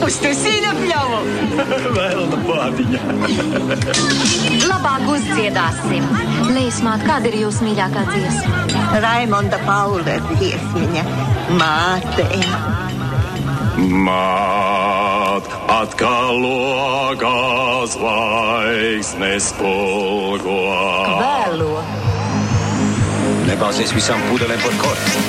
Uztaisīja pļavu. Vēlna bādiņa. Labāk uzdziedāsim. Līsmāt, kāda ir jūsu mīļākā dziesma? Raimonda Paula dziesmiņa. Māte. Māt, atkal logā zvaigznes spulgo. Vēlo. Nebāzies visām pudelēm par korķi.